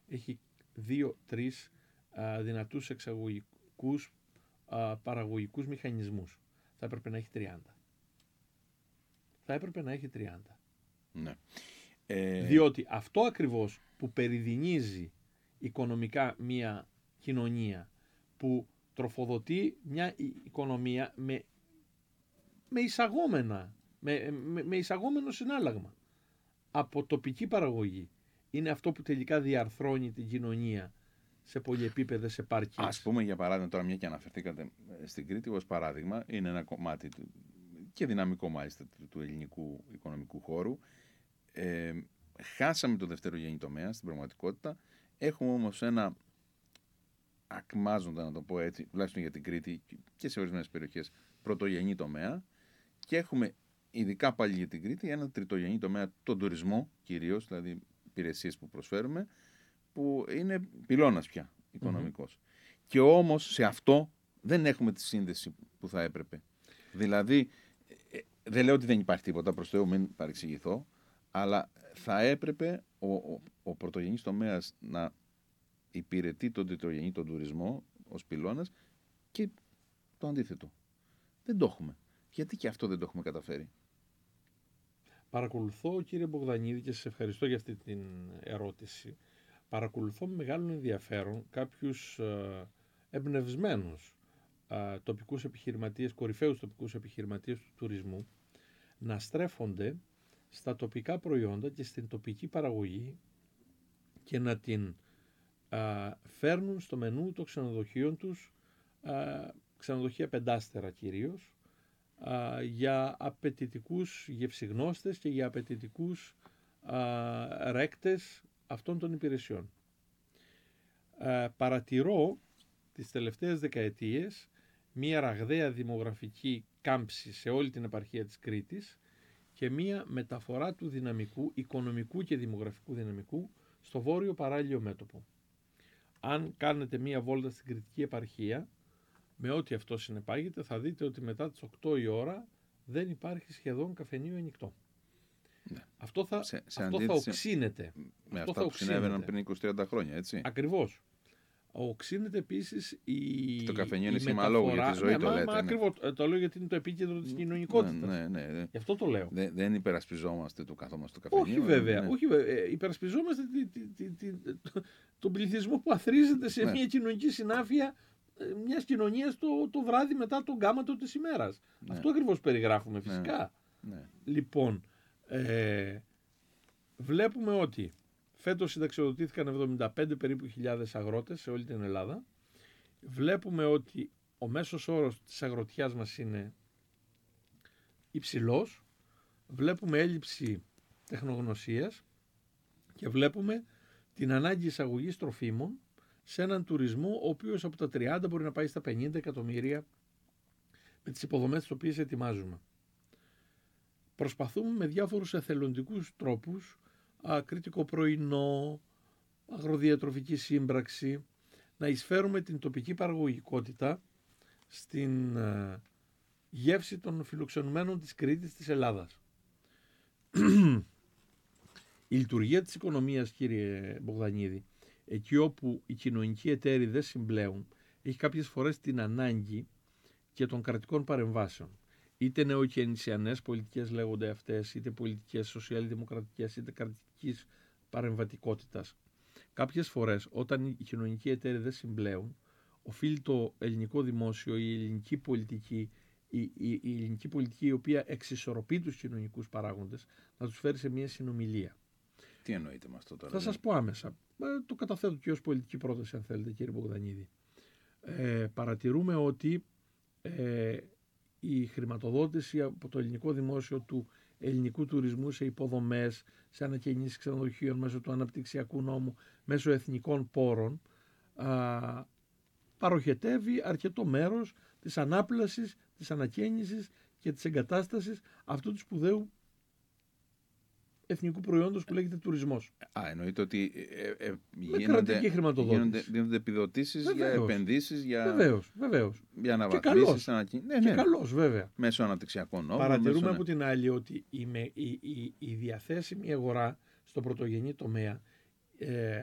έχει 2-3 δυνατούς εξαγωγικούς παραγωγικούς μηχανισμούς. Θα έπρεπε να έχει 30. Θα έπρεπε να έχει 30. Ναι. Διότι αυτό ακριβώς που περιδυνίζει οικονομικά μια κοινωνία, που τροφοδοτεί μια οικονομία με εισαγόμενα, με εισαγόμενο συνάλλαγμα από τοπική παραγωγή, είναι αυτό που τελικά διαρθρώνει την κοινωνία σε πολυεπίπεδες επάρκειες. Ας πούμε για παράδειγμα, τώρα μια και αναφερθήκατε στην Κρήτη ως παράδειγμα, είναι ένα κομμάτι και δυναμικό μάλιστα του ελληνικού οικονομικού χώρου. Χάσαμε το δευτερογενή τομέα στην πραγματικότητα. Έχουμε όμως ένα ακμάζοντα, να το πω έτσι, τουλάχιστον για την Κρήτη και σε ορισμένες περιοχές, πρωτογενή τομέα. Και έχουμε ειδικά πάλι για την Κρήτη ένα τριτογενή τομέα, τον τουρισμό κυρίως, δηλαδή υπηρεσίες που προσφέρουμε, που είναι πυλώνας πια οικονομικός. Και όμως σε αυτό δεν έχουμε τη σύνδεση που θα έπρεπε. Δηλαδή, δεν λέω ότι δεν υπάρχει τίποτα, προς Θεού μην παρεξηγηθώ, αλλά θα έπρεπε ο πρωτογενής τομέας να υπηρετεί τον τριτογενή, τον τουρισμό, ως πυλώνας, και το αντίθετο. Δεν το έχουμε. Γιατί και αυτό δεν το έχουμε καταφέρει? Παρακολουθώ, κύριε Μπογδανίδη, και σας ευχαριστώ για αυτή την ερώτηση. Παρακολουθώ με μεγάλο ενδιαφέρον κάποιους εμπνευσμένους τοπικούς επιχειρηματίες, κορυφαίους τοπικούς επιχειρηματίες του τουρισμού, να στρέφονται στα τοπικά προϊόντα και στην τοπική παραγωγή και να την φέρνουν στο μενού των ξενοδοχείων τους, ξενοδοχεία πεντάστερα κυρίως, για απαιτητικούς γευσιγνώστες και για απαιτητικούς ρέκτες αυτών των υπηρεσιών. Παρατηρώ τις τελευταίες δεκαετίες μία ραγδαία δημογραφική κάμψη σε όλη την επαρχία της Κρήτης και μία μεταφορά του δυναμικού, οικονομικού και δημογραφικού δυναμικού στο βόρειο παράλιο μέτωπο. Αν κάνετε μία βόλτα στην Κρητική επαρχία, με ό,τι αυτό συνεπάγεται, θα δείτε ότι μετά τις 8 η ώρα δεν υπάρχει σχεδόν καφενείο ανοιχτό. Ναι. Αυτό θα οξύνεται. Με αυτά που συνέβαιναν πριν 20-30 χρόνια, έτσι. Ακριβώς. Οξύνεται επίσης το καφενείο είναι σήμα λόγου για τη ζωή, το λέτε. Ακριβώς. Το λέω γιατί είναι το επίκεντρο της κοινωνικότητας. Ναι. Γι' αυτό το λέω. Δεν υπερασπιζόμαστε το καθόμαστε στο καφενείο. Όχι βέβαια. Ναι. Όχι, υπερασπιζόμαστε τον πληθυσμό που αθροίζεται σε μια κοινωνική συνάφεια μιας κοινωνίας το βράδυ μετά τον γκάματο της ημέρας. Ναι. Αυτό ακριβώς περιγράφουμε φυσικά. Ναι. Λοιπόν, βλέπουμε ότι φέτος συνταξιοδοτήθηκαν 75 περίπου χιλιάδες αγρότες σε όλη την Ελλάδα. Βλέπουμε ότι ο μέσος όρος της αγροτιάς μας είναι υψηλός. Βλέπουμε έλλειψη τεχνογνωσίας και βλέπουμε την ανάγκη εισαγωγής τροφίμων σε έναν τουρισμό ο οποίος από τα 30 μπορεί να πάει στα 50 εκατομμύρια με τις υποδομές τις οποίες ετοιμάζουμε. Προσπαθούμε με διάφορους εθελοντικούς τρόπους, κριτικό πρωινό, αγροδιατροφική σύμπραξη, να εισφέρουμε την τοπική παραγωγικότητα στην γεύση των φιλοξενουμένων της Κρήτης, της Ελλάδας. Η λειτουργία της οικονομίας, κύριε Μπογδανίδη, εκεί όπου οι κοινωνικοί εταίροι δεν συμπλέουν, έχει κάποιες φορές την ανάγκη και των κρατικών παρεμβάσεων. Είτε νεοκενησιανές πολιτικές λέγονται αυτές, είτε πολιτικές σοσιαλδημοκρατικές, είτε κρατικής παρεμβατικότητας. Κάποιες φορές, όταν οι κοινωνικοί εταίροι δεν συμπλέουν, οφείλει το ελληνικό δημόσιο, η ελληνική πολιτική, η ελληνική πολιτική η οποία εξισορροπεί τους κοινωνικούς παράγοντες, να τους φέρει σε μια συνομιλία. Τι εννοείται με αυτό τώρα? Θα σας πω άμεσα. Το καταθέτω και ως πολιτική πρόταση, αν θέλετε, κύριε Μπογδανίδη. Παρατηρούμε ότι η χρηματοδότηση από το ελληνικό δημόσιο του ελληνικού τουρισμού σε υποδομές, σε ανακαινήσεις ξενοδοχείων μέσω του αναπτυξιακού νόμου, μέσω εθνικών πόρων, παροχετεύει αρκετό μέρος της ανάπλασης, της ανακαίνησης και της εγκατάστασης αυτού του σπουδαίου εθνικού προϊόντος που λέγεται τουρισμός. Εννοείται ότι δίνονται επιδοτήσεις για επενδύσεις, για αναβαθμίσεις. Και καλώς, βέβαια. Μέσω αναπτυξιακών νόμων. Παρατηρούμε από την άλλη ότι η διαθέσιμη αγορά στο πρωτογενή τομέα